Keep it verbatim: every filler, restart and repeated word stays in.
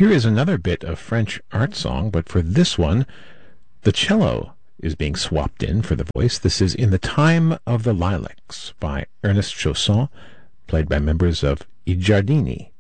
Here is another bit of French art song, but for this one, the cello is being swapped in for the voice. This is In the Time of the Lilacs by Ernest Chausson, played by members of I Giardini.